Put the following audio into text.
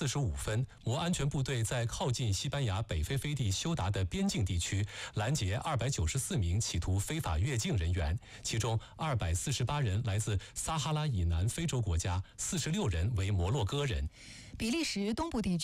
45分，摩安全部队在靠近西班牙北非飞地休达的边境地区拦截294名企图非法越境人员，其中248人来自撒哈拉以南非洲国家，46人为摩洛哥人。 比利时东部地区